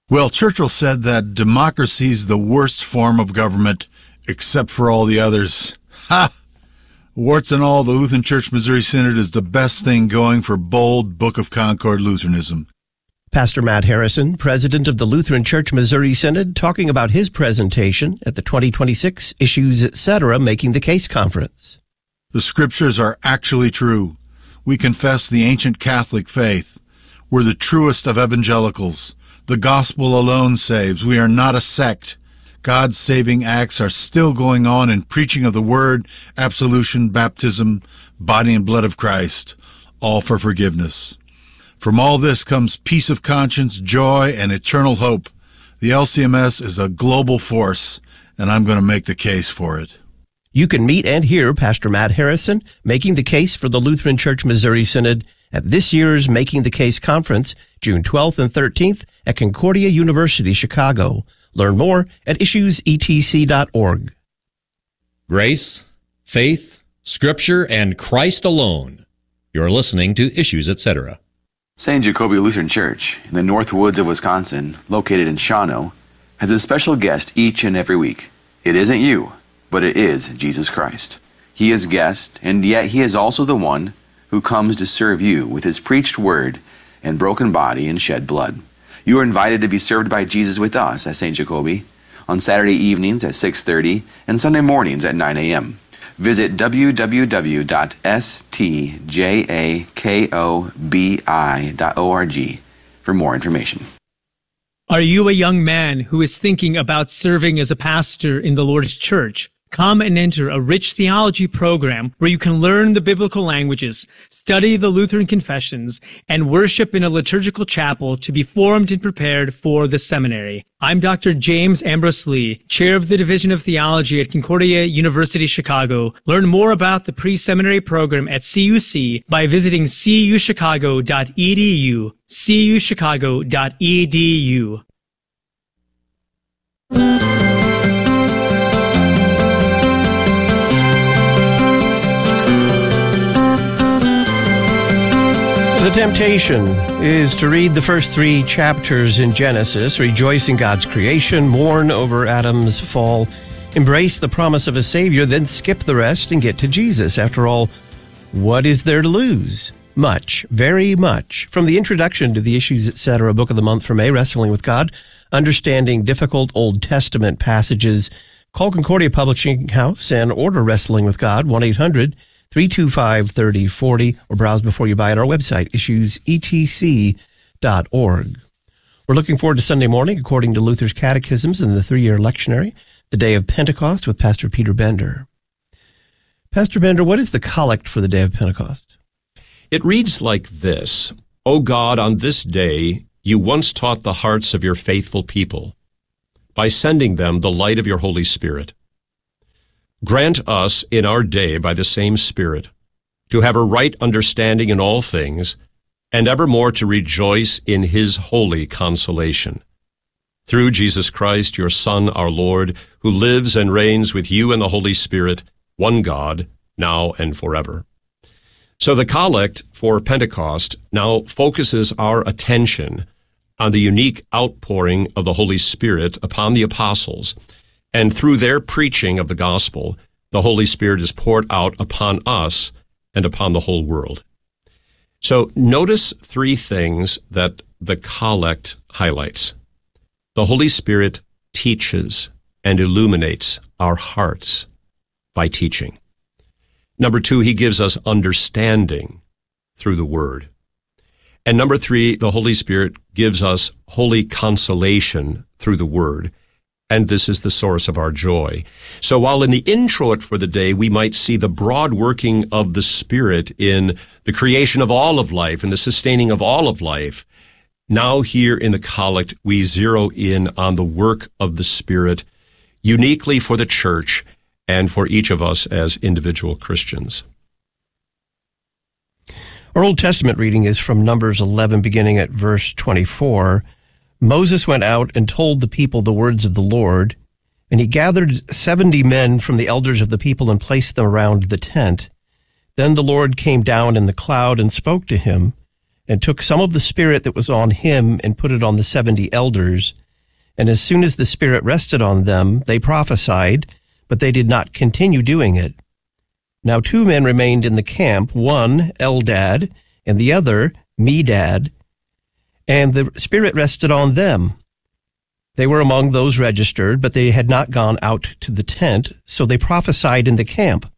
Well, Churchill said that democracy is the worst form of government, except for all the others. Ha! Warts and all, the Lutheran Church Missouri Synod is the best thing going for bold Book of Concord Lutheranism. Pastor Matt Harrison, president of the Lutheran Church Missouri Synod, talking about his presentation at the 2026 Issues Etc. Making the Case Conference. The scriptures are actually true. We confess the ancient Catholic faith. We're the truest of evangelicals. The gospel alone saves. We are not a sect. God's saving acts are still going on in preaching of the word, absolution, baptism, body and blood of Christ, all for forgiveness. From all this comes peace of conscience, joy, and eternal hope. The LCMS is a global force, and I'm going to make the case for it. You can meet and hear Pastor Matt Harrison making the case for the Lutheran Church Missouri Synod at this year's Making the Case Conference, June 12th and 13th at Concordia University, Chicago. Learn more at issuesetc.org. Grace, faith, Scripture, and Christ alone. You're listening to Issues Etc. St. Jacobi Lutheran Church in the North Woods of Wisconsin, located in Shawano, has a special guest each and every week. It isn't you, but it is Jesus Christ. He is guest, and yet he is also the one who comes to serve you with his preached word and broken body and shed blood. You are invited to be served by Jesus with us at St. Jacobi on Saturday evenings at 6:30 and Sunday mornings at 9 a.m. Visit www.stjakobi.org for more information. Are you a young man who is thinking about serving as a pastor in the Lord's church? Come and enter a rich theology program where you can learn the biblical languages, study the Lutheran confessions, and worship in a liturgical chapel to be formed and prepared for the seminary. I'm Dr. James Ambrose Lee, chair of the Division of Theology at Concordia University, Chicago. Learn more about the pre-seminary program at CUC by visiting cuchicago.edu, cuchicago.edu. The temptation is to read the first 3 chapters in Genesis, rejoice in God's creation, mourn over Adam's fall, embrace the promise of a Savior, then skip the rest and get to Jesus. After all, what is there to lose? Much, very much. From the introduction to the Issues Etc. Book of the Month for May, Wrestling with God, understanding difficult Old Testament passages, call Concordia Publishing House and order Wrestling with God, 1-800-325-3040, or browse before you buy at our website, issuesetc.org. We're looking forward to Sunday morning, according to Luther's Catechisms and the 3-year lectionary, the day of Pentecost with Pastor Peter Bender. Pastor Bender, what is the collect for the day of Pentecost? It reads like this: O God, on this day you once taught the hearts of your faithful people by sending them the light of your Holy Spirit. Grant us in our day by the same Spirit to have a right understanding in all things, and evermore to rejoice in his holy consolation. Through Jesus Christ, your Son, our Lord, who lives and reigns with you in the Holy Spirit, one God, now and forever. So the collect for Pentecost now focuses our attention on the unique outpouring of the Holy Spirit upon the apostles, and through their preaching of the gospel, the Holy Spirit is poured out upon us and upon the whole world. So notice 3 things that the collect highlights. The Holy Spirit teaches and illuminates our hearts by teaching. Number 2, he gives us understanding through the Word. And number 3, the Holy Spirit gives us holy consolation through the Word. And this is the source of our joy. So while in the introit for the day, we might see the broad working of the Spirit in the creation of all of life and the sustaining of all of life, now here in the collect, we zero in on the work of the Spirit uniquely for the church and for each of us as individual Christians. Our Old Testament reading is from Numbers 11, beginning at verse 24. Moses went out and told the people the words of the Lord, and he gathered 70 men from the elders of the people and placed them around the tent. Then the Lord came down in the cloud and spoke to him, and took some of the Spirit that was on him and put it on the 70 elders. And as soon as the Spirit rested on them, they prophesied, but they did not continue doing it. Now 2 men remained in the camp, one Eldad, and the other Medad, and the Spirit rested on them. They were among those registered, but they had not gone out to the tent, so they prophesied in the camp.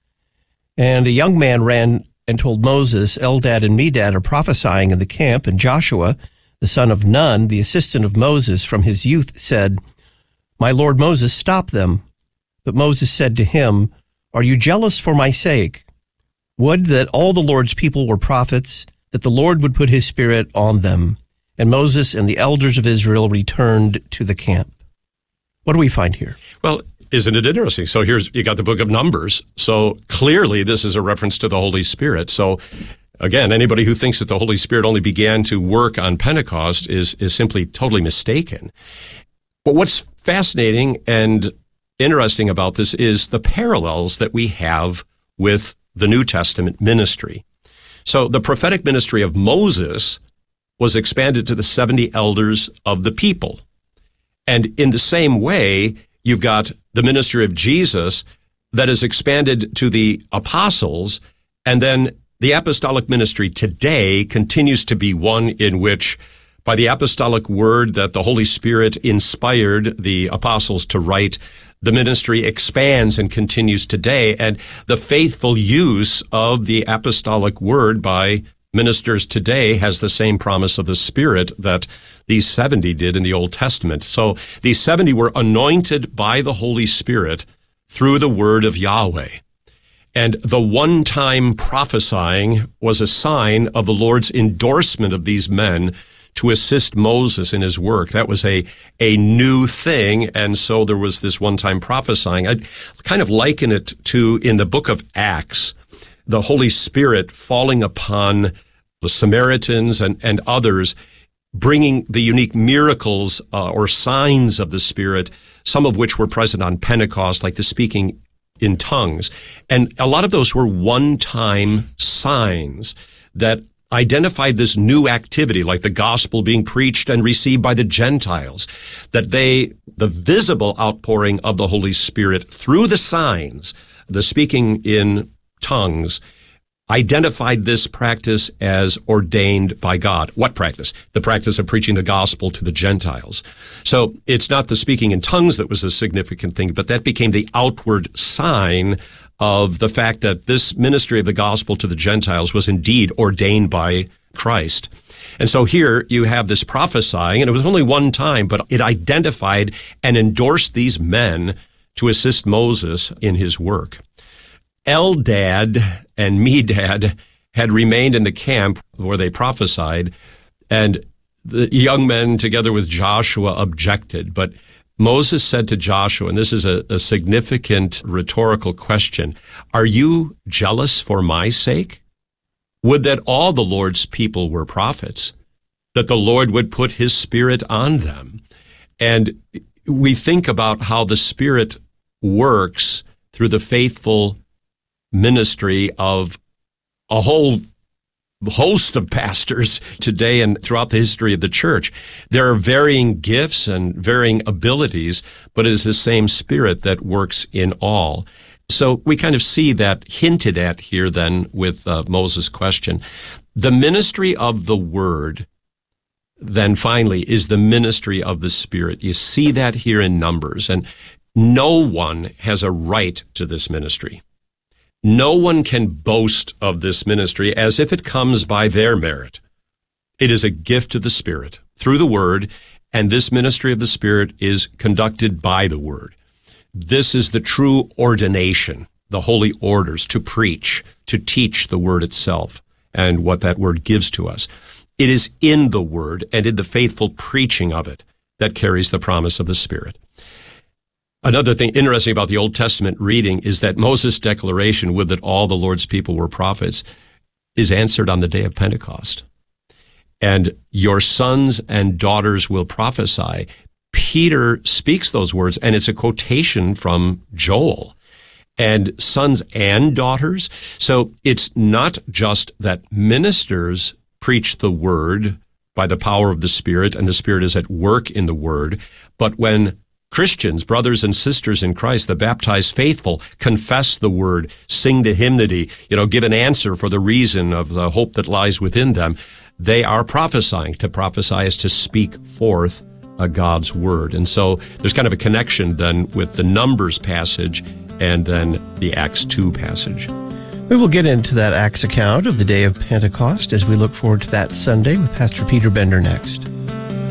And a young man ran and told Moses, Eldad and Medad are prophesying in the camp, and Joshua, the son of Nun, the assistant of Moses from his youth, said, My lord Moses, stop them. But Moses said to him, Are you jealous for my sake? Would that all the Lord's people were prophets, that the Lord would put his Spirit on them. And Moses and the elders of Israel returned to the camp. What do we find here? Well, isn't it interesting? So you got the book of Numbers. So clearly this is a reference to the Holy Spirit. So again, anybody who thinks that the Holy Spirit only began to work on Pentecost is simply totally mistaken. But what's fascinating and interesting about this is the parallels that we have with the New Testament ministry. So the prophetic ministry of Moses was expanded to the 70 elders of the people. And in the same way, you've got the ministry of Jesus that is expanded to the apostles, and then the apostolic ministry today continues to be one in which, by the apostolic word that the Holy Spirit inspired the apostles to write, the ministry expands and continues today, and the faithful use of the apostolic word by ministers today has the same promise of the Spirit that these 70 did in the Old Testament. So these 70 were anointed by the Holy Spirit through the word of Yahweh. And the one-time prophesying was a sign of the Lord's endorsement of these men to assist Moses in his work. That was a new thing, and so there was this one-time prophesying. I'd kind of liken it to, in the book of Acts, the Holy Spirit falling upon the Samaritans and others, bringing the unique miracles or signs of the Spirit, some of which were present on Pentecost, like the speaking in tongues. And a lot of those were one-time signs that identified this new activity, like the gospel being preached and received by the Gentiles, that the visible outpouring of the Holy Spirit through the signs, the speaking in tongues, identified this practice as ordained by God. What practice? The practice of preaching the gospel to the Gentiles. So it's not the speaking in tongues that was a significant thing, but that became the outward sign of the fact that this ministry of the gospel to the Gentiles was indeed ordained by Christ. And so here you have this prophesying, and it was only one time, but it identified and endorsed these men to assist Moses in his work. Eldad and Medad had remained in the camp where they prophesied, and the young men, together with Joshua, objected. But Moses said to Joshua, and this is a significant rhetorical question, "Are you jealous for my sake? Would that all the Lord's people were prophets, that the Lord would put his Spirit on them." And we think about how the Spirit works through the faithful ministry of a whole host of pastors today and throughout the history of the church. There are varying gifts and varying abilities, but it is the same Spirit that works in all. So we kind of see that hinted at here then with Moses' question. The ministry of the Word then finally is the ministry of the Spirit. You see that here in Numbers, and no one has a right to this ministry. No one can boast of this ministry as if it comes by their merit. It is a gift of the Spirit through the Word, and this ministry of the Spirit is conducted by the Word. This is the true ordination, the holy orders to preach, to teach the Word itself and what that Word gives to us. It is in the Word and in the faithful preaching of it that carries the promise of the Spirit. Another thing interesting about the Old Testament reading is that Moses' declaration, would that all the Lord's people were prophets, is answered on the day of Pentecost. And your sons and daughters will prophesy. Peter speaks those words, and it's a quotation from Joel. And sons and daughters. So it's not just that ministers preach the word by the power of the Spirit, and the Spirit is at work in the Word. But when Christians, brothers and sisters in Christ, the baptized faithful, confess the Word, sing the hymnody, give an answer for the reason of the hope that lies within them, they are prophesying. To prophesy is to speak forth God's Word. And so there's kind of a connection then with the Numbers passage and then the Acts 2 passage. We will get into that Acts account of the day of Pentecost as we look forward to that Sunday with Pastor Peter Bender next.